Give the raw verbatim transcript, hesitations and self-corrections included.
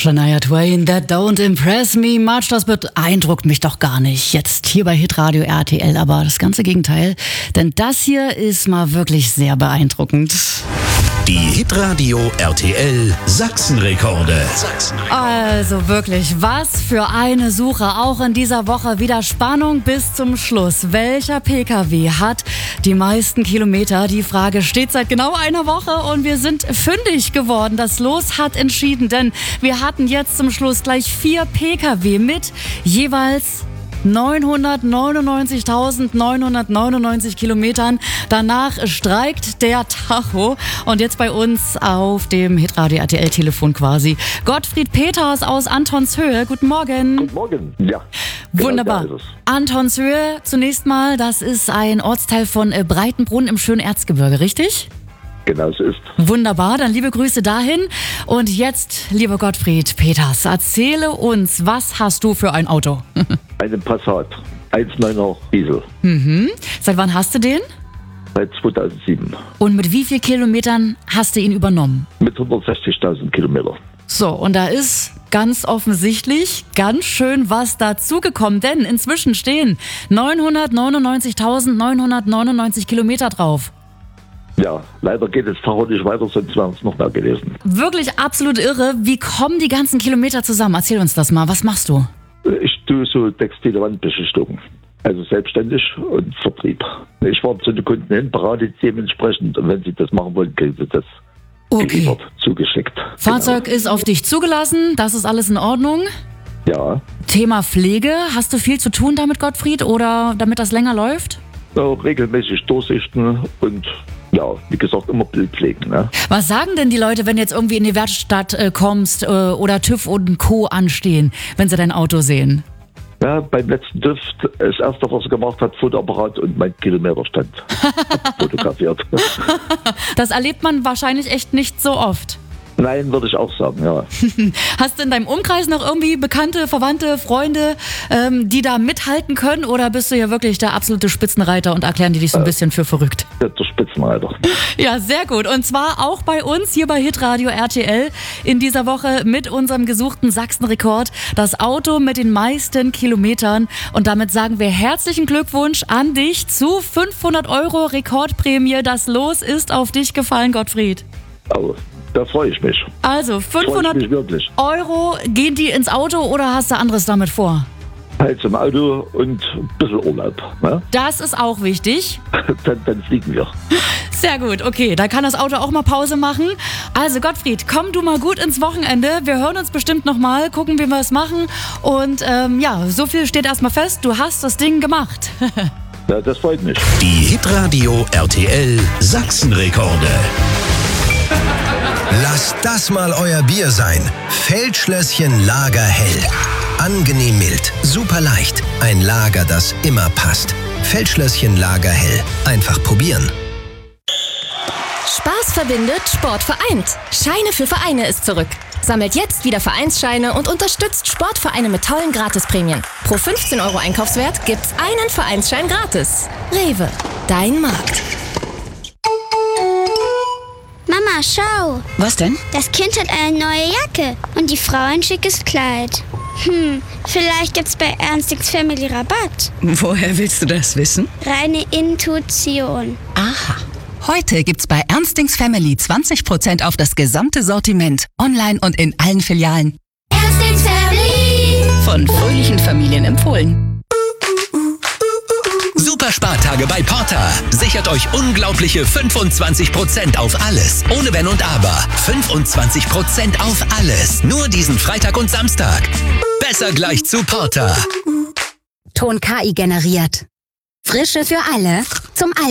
Shania Twain, That Don't Impress Me Much, das beeindruckt mich doch gar nicht. Jetzt hier bei Hitradio R T L, aber das ganze Gegenteil. Denn das hier ist mal wirklich sehr beeindruckend. Die Hitradio R T L Sachsenrekorde. Sachsenrekorde. Also wirklich, was für eine Suche. Auch in dieser Woche wieder Spannung bis zum Schluss. Welcher P K W hat die meisten Kilometer? Die Frage steht seit genau einer Woche und wir sind fündig geworden. Das Los hat entschieden, denn wir hatten jetzt zum Schluss gleich vier P K W mit jeweils neunhundertneunundneunzigtausendneunhundertneunundneunzig Kilometern. Danach streikt der Tacho. Und jetzt bei uns auf dem Hitradio R T L-Telefon quasi Gottfried Peters aus Antonshöhe. Guten Morgen. Guten Morgen, ja. Wunderbar. Genau, Antonshöhe, zunächst mal, das ist ein Ortsteil von Breitenbrunn im schönen Erzgebirge, richtig? Genau so ist. Wunderbar, dann liebe Grüße dahin. Und jetzt, lieber Gottfried Peters, erzähle uns, was hast du für ein Auto? Einen Passat, eins Komma neuner Diesel, Mhm. Seit wann hast du den? seit zweitausendsieben. Und mit wie vielen Kilometern hast du ihn übernommen? Mit hundertsechzigtausend Kilometer. So, und da ist ganz offensichtlich ganz schön was dazugekommen, denn inzwischen stehen neunhundertneunundneunzigtausendneunhundertneunundneunzig Kilometer drauf. Ja, leider geht es Tacho nicht weiter, sonst wären es noch mehr gewesen. Wirklich absolut irre. Wie kommen die ganzen Kilometer zusammen? Erzähl uns das mal. Was machst du? Ich tue so textile Wandbeschichtung. Also selbstständig und Vertrieb. Ich fahre zu den Kunden hin, berate dementsprechend und wenn sie das machen wollen, kriegen sie das Okay. geliefert, zugeschickt. Fahrzeug ist auf dich zugelassen. Das ist alles in Ordnung. Genau. Ja, Thema Pflege. Hast du viel zu tun damit, Gottfried? Oder damit das länger läuft? ja, regelmäßig durchsichten und ja, wie gesagt, immer Bild pflegen. Ne? Was sagen denn die Leute, wenn du jetzt irgendwie in die Werkstatt äh, kommst äh, oder TÜV und Co. anstehen, wenn sie dein Auto sehen? Ja, beim letzten TÜV, das erste, was er gemacht hat, Fotoapparat und mein Kilometerstand fotografiert. Das erlebt man wahrscheinlich echt nicht so oft. Nein, würde ich auch sagen, ja. Hast du in deinem Umkreis noch irgendwie Bekannte, Verwandte, Freunde, ähm, die da mithalten können? Oder bist du ja wirklich der absolute Spitzenreiter und erklären die dich so ein bisschen für verrückt? Der Spitzenreiter. Ja, sehr gut. Und zwar auch bei uns hier bei Hitradio R T L in dieser Woche mit unserem gesuchten Sachsenrekord. Das Auto mit den meisten Kilometern. Und damit sagen wir herzlichen Glückwunsch an dich zu fünfhundert Euro Rekordprämie. Das Los ist auf dich gefallen, Gottfried. Aber da freue ich mich. Also Freue ich fünfhundert mich wirklich. Euro, gehen die ins Auto oder hast du anderes damit vor? Halt zum Auto und ein bisschen Urlaub. Ne? Das ist auch wichtig. dann, dann fliegen wir. Sehr gut, okay, da kann das Auto auch mal Pause machen. Also Gottfried, komm du mal gut ins Wochenende. Wir hören uns bestimmt nochmal, gucken, wie wir es machen. Und ähm, ja, so viel steht erstmal fest, du hast das Ding gemacht. Ja, das freut mich. Die Hitradio R T L Sachsenrekorde. Lasst das mal euer Bier sein. Feldschlösschen Lagerhell. Angenehm mild, super leicht. Ein Lager, das immer passt. Feldschlösschen Lagerhell. Einfach probieren. Spaß verbindet, Sport vereint. Scheine für Vereine ist zurück. Sammelt jetzt wieder Vereinsscheine und unterstützt Sportvereine mit tollen Gratisprämien. Pro fünfzehn Euro Einkaufswert gibt's einen Vereinsschein gratis. Rewe, dein Markt. Mama, schau. Was denn? Das Kind hat eine neue Jacke und die Frau ein schickes Kleid. Hm, vielleicht gibt's bei Ernstings Family Rabatt. Woher willst du das wissen? Reine Intuition. Aha. Heute gibt's bei Ernstings Family zwanzig Prozent auf das gesamte Sortiment. Online und in allen Filialen. Ernstings Family. Von fröhlichen Familien empfohlen. Super Spartage bei Porter. Sichert euch unglaubliche fünfundzwanzig Prozent auf alles. Ohne Wenn und Aber. fünfundzwanzig Prozent auf alles. Nur diesen Freitag und Samstag. Besser gleich zu Porter. Ton K I generiert. Frische für alle zum All